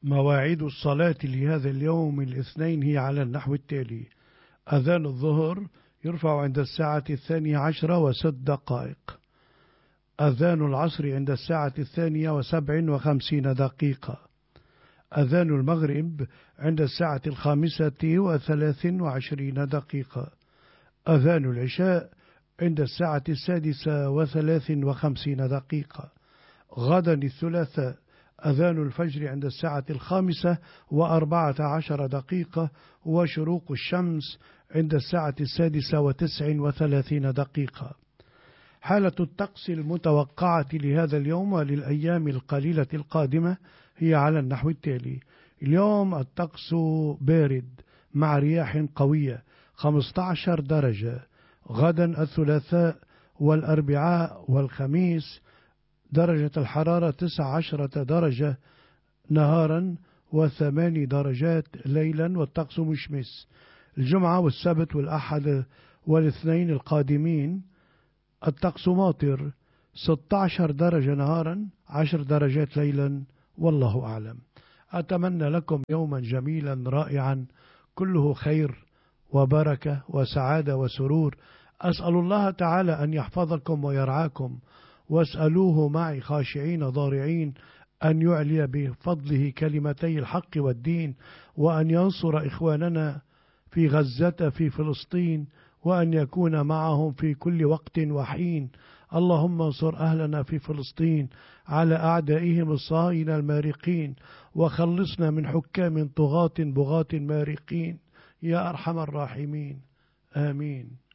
مواعيد الصلاة لهذا اليوم الاثنين هي على النحو التالي: أذان الظهر يرفع عند الساعة 12:06. أذان العصر عند الساعة 2:57. أذان المغرب عند الساعة 5:23. أذان العشاء عند الساعة 6:53. غدا الثلاثاء أذان الفجر عند الساعة 5:14. وشروق الشمس عند الساعة 6:39. حالة الطقس المتوقعة لهذا اليوم وللأيام القليلة القادمة هي على النحو التالي: اليوم الطقس بارد مع رياح قوية 15 درجة. غدا الثلاثاء والأربعاء والخميس درجة الحرارة 19 درجة نهارا و8 درجات ليلا والطقس مشمس. الجمعة والسبت والأحد والاثنين القادمين الطقس ماطر 16 درجة نهارا 10 درجات ليلا، والله أعلم. أتمنى لكم يوما جميلا رائعا كله خير وبركة وسعادة وسرور. أسأل الله تعالى أن يحفظكم ويرعاكم، واسألوه معي خاشعين ضارعين أن يعلي بفضله كلمتي الحق والدين، وأن ينصر إخواننا في غزة في فلسطين، وأن يكون معهم في كل وقت وحين. اللهم انصر أهلنا في فلسطين على أعدائهم الصهاينة المارقين، وخلصنا من حكام طغاة بغاة مارقين يا أرحم الراحمين، آمين.